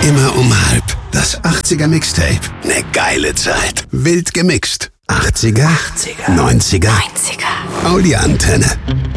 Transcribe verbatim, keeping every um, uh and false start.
Immer um halb. Das achtziger Mixtape. Ne geile Zeit. Wild gemixt. achtziger, achtziger, neunziger. neunziger. Audi Antenne.